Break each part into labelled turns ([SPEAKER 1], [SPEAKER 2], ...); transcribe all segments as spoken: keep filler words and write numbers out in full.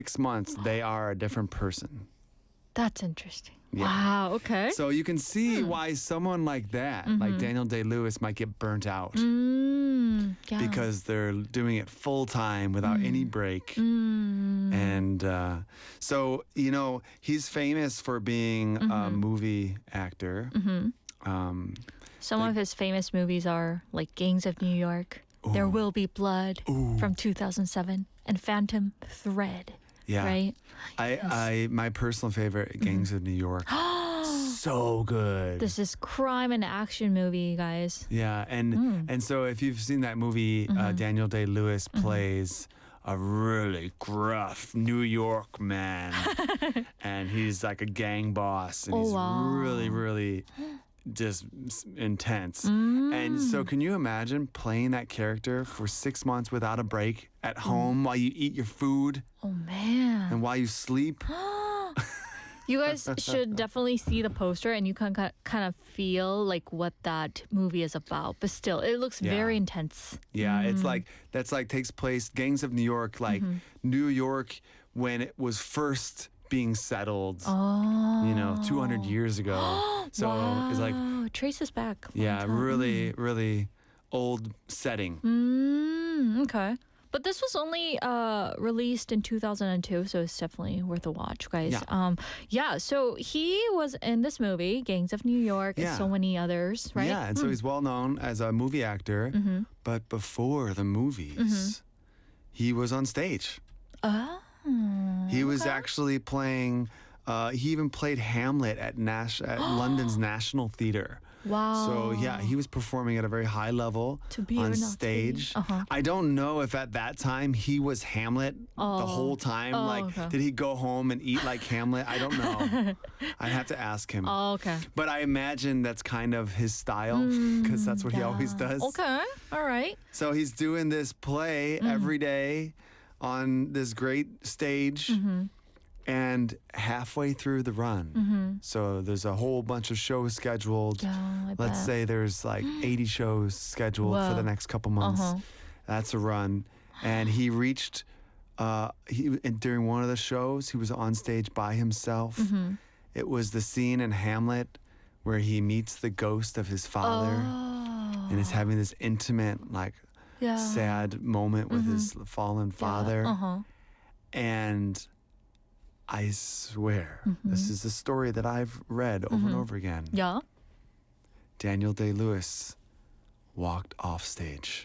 [SPEAKER 1] six months, they are a different person.
[SPEAKER 2] That's interesting.
[SPEAKER 1] Yeah.
[SPEAKER 2] Wow, okay.
[SPEAKER 1] So you can see why someone like that, like Daniel Day-Lewis, might get burnt out
[SPEAKER 2] Mm, yeah.
[SPEAKER 1] because they're doing it full time without any break.
[SPEAKER 2] Mm.
[SPEAKER 1] And uh, so, you know, he's famous for being a movie actor. Um,
[SPEAKER 2] Some of his famous movies are like Gangs of New York, There Will Be Blood from two thousand seven, and Phantom Thread.
[SPEAKER 1] yeah.
[SPEAKER 2] Right?
[SPEAKER 1] I, I, my personal favorite, Gangs of New York. So good.
[SPEAKER 2] This is crime and action movie, guys.
[SPEAKER 1] Yeah, and
[SPEAKER 2] Mm.
[SPEAKER 1] and so if you've seen that movie,
[SPEAKER 2] Mm-hmm.
[SPEAKER 1] uh, Daniel Day-Lewis plays a really gruff New York man, and he's like a gang boss, and
[SPEAKER 2] Oh,
[SPEAKER 1] he's
[SPEAKER 2] wow.
[SPEAKER 1] really, really just s- intense.
[SPEAKER 2] Mm.
[SPEAKER 1] And so, can you imagine playing that character for six months without a break at home while you eat your food
[SPEAKER 2] Oh, man.
[SPEAKER 1] and while you sleep?
[SPEAKER 2] You guys should definitely see the poster and you can kind of feel like what that movie is about. But still, it looks
[SPEAKER 1] Yeah.
[SPEAKER 2] very intense.
[SPEAKER 1] Yeah,
[SPEAKER 2] Mm.
[SPEAKER 1] it's like that's like takes place Gangs of New York, like
[SPEAKER 2] Mm-hmm.
[SPEAKER 1] New York when it was first being settled,
[SPEAKER 2] Oh.
[SPEAKER 1] you know, two hundred years ago. So it's like,
[SPEAKER 2] Wow, it traces back. a long
[SPEAKER 1] yeah,
[SPEAKER 2] time.
[SPEAKER 1] really, really old setting.
[SPEAKER 2] Mm, okay. But this was only uh, released in two thousand two, so it's definitely worth a watch, guys.
[SPEAKER 1] Yeah.
[SPEAKER 2] Um, yeah, so he was in this movie, Gangs of New York,
[SPEAKER 1] Yeah.
[SPEAKER 2] and so many others, right?
[SPEAKER 1] Yeah, and so he's well known as a movie actor,
[SPEAKER 2] Mm-hmm.
[SPEAKER 1] but before the movies, he was on stage.
[SPEAKER 2] Oh,
[SPEAKER 1] He was actually playing. Uh, he even played Hamlet at, Nash- at London's National Theatre.
[SPEAKER 2] wow.
[SPEAKER 1] So yeah, he was performing at a very high level
[SPEAKER 2] To be or
[SPEAKER 1] on
[SPEAKER 2] not to be.
[SPEAKER 1] stage.
[SPEAKER 2] Uh-huh.
[SPEAKER 1] I don't know if at that time he was Hamlet
[SPEAKER 2] Oh.
[SPEAKER 1] the whole time.
[SPEAKER 2] Oh,
[SPEAKER 1] like,
[SPEAKER 2] okay.
[SPEAKER 1] did he go home and eat like Hamlet? I don't know. I'd have to ask him.
[SPEAKER 2] Oh, okay.
[SPEAKER 1] But I imagine that's kind of his style because that's what he always does.
[SPEAKER 2] Mm, Okay, all right.
[SPEAKER 1] So he's doing this play
[SPEAKER 2] Mm.
[SPEAKER 1] every day on this great stage.
[SPEAKER 2] Mm-hmm.
[SPEAKER 1] And halfway through the run, so there's a whole bunch of shows scheduled.
[SPEAKER 2] Mm-hmm. Yeah, I
[SPEAKER 1] Let's
[SPEAKER 2] bet.
[SPEAKER 1] say there's like eighty shows scheduled for the
[SPEAKER 2] Wow.
[SPEAKER 1] next couple months.
[SPEAKER 2] Uh-huh.
[SPEAKER 1] That's a run. And he reached, uh, he and during one of the shows, he was on stage by himself.
[SPEAKER 2] Mm-hmm.
[SPEAKER 1] It was the scene in Hamlet where he meets the ghost of his father
[SPEAKER 2] Oh.
[SPEAKER 1] and is having this intimate, like,
[SPEAKER 2] Yeah.
[SPEAKER 1] sad moment with his fallen father.
[SPEAKER 2] Uh-huh.
[SPEAKER 1] And I swear, this is a story that I've read over and over again.
[SPEAKER 2] Yeah.
[SPEAKER 1] Daniel Day-Lewis walked off stage.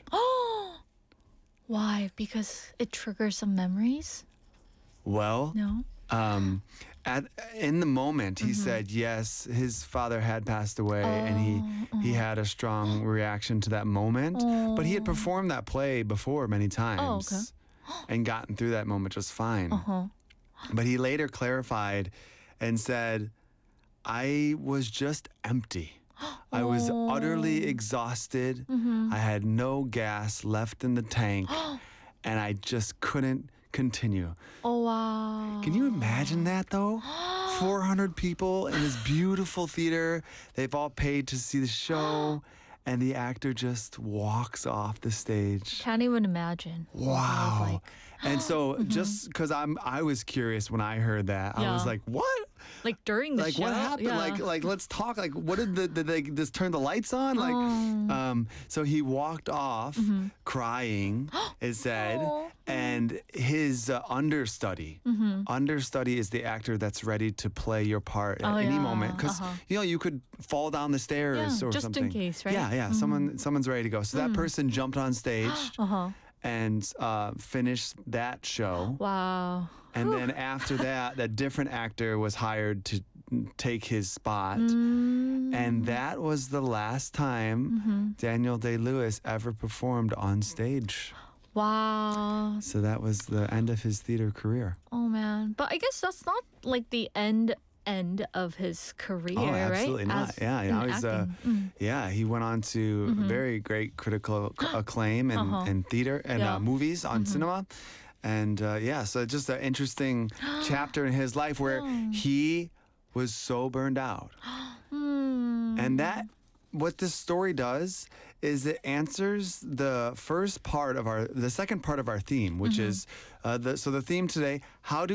[SPEAKER 2] Why? Because it triggers some memories?
[SPEAKER 1] Well,
[SPEAKER 2] No?
[SPEAKER 1] um, at in the moment, he said yes, his father had passed away, and he he had a strong reaction to that moment. But he had performed that play before many times, and gotten through that moment just fine.
[SPEAKER 2] Uh-huh.
[SPEAKER 1] But he later clarified and said, I was just empty. I was utterly exhausted. I had no gas left in the tank, and I just couldn't continue.
[SPEAKER 2] Oh, wow.
[SPEAKER 1] Can you imagine that, though? four hundred people in this beautiful theater. They've all paid to see the show, and the actor just walks off the stage.
[SPEAKER 2] Can't even imagine. what that was
[SPEAKER 1] Wow.
[SPEAKER 2] like.
[SPEAKER 1] And so just because I'm I was curious when I heard that. I was
[SPEAKER 2] Yeah.
[SPEAKER 1] like, what?
[SPEAKER 2] Like during the
[SPEAKER 1] Like
[SPEAKER 2] show.
[SPEAKER 1] what happened?
[SPEAKER 2] Yeah.
[SPEAKER 1] Like like let's talk. Like what did the did they just turn the lights on? Like
[SPEAKER 2] Oh.
[SPEAKER 1] um so he walked off
[SPEAKER 2] Mm-hmm.
[SPEAKER 1] crying, it said,
[SPEAKER 2] Aw.
[SPEAKER 1] and his uh, understudy.
[SPEAKER 2] Mm-hmm.
[SPEAKER 1] Understudy is the actor that's ready to play your part at
[SPEAKER 2] Oh,
[SPEAKER 1] any
[SPEAKER 2] yeah.
[SPEAKER 1] moment because
[SPEAKER 2] Uh-huh.
[SPEAKER 1] you know you could fall down the stairs
[SPEAKER 2] Yeah,
[SPEAKER 1] or
[SPEAKER 2] just in
[SPEAKER 1] something.
[SPEAKER 2] case, right?
[SPEAKER 1] Yeah, yeah. Someone someone's ready to go. So that person jumped on stage
[SPEAKER 2] Uh-huh.
[SPEAKER 1] and uh, finished that show.
[SPEAKER 2] Wow.
[SPEAKER 1] And then after that, that different actor was hired to take his spot.
[SPEAKER 2] Mm.
[SPEAKER 1] And that was the last time
[SPEAKER 2] Mm-hmm.
[SPEAKER 1] Daniel Day-Lewis ever performed on stage.
[SPEAKER 2] Wow.
[SPEAKER 1] So that was the end of his theater career.
[SPEAKER 2] Oh, man. But I guess that's not like the end end of his career,
[SPEAKER 1] Oh,
[SPEAKER 2] right?
[SPEAKER 1] absolutely not.
[SPEAKER 2] As
[SPEAKER 1] Yeah,
[SPEAKER 2] in
[SPEAKER 1] now he's uh,
[SPEAKER 2] acting. Mm.
[SPEAKER 1] yeah, he went on to very great critical c- acclaim in,
[SPEAKER 2] Uh-huh.
[SPEAKER 1] in theater and
[SPEAKER 2] Yeah.
[SPEAKER 1] uh, movies on cinema. And uh, yeah, so just an interesting chapter in his life where he was so burned out.
[SPEAKER 2] Hmm.
[SPEAKER 1] And that, what this story does is it answers the first part of our, the second part of our theme, which is uh, the so the theme today: how do